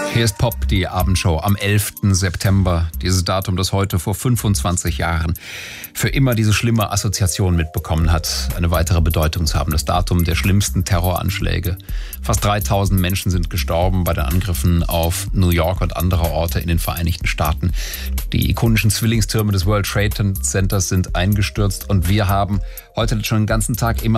Hier ist Pop, die Abendshow am 11. September. Dieses Datum, das heute vor 25 Jahren für immer diese schlimme Assoziation mitbekommen hat, eine weitere Bedeutung zu haben. Das Datum der schlimmsten Terroranschläge. Fast 3000 Menschen sind gestorben bei den Angriffen auf New York und andere Orte in den Vereinigten Staaten. Die ikonischen Zwillingstürme des World Trade Centers sind eingestürzt und wir haben heute schon den ganzen Tag immer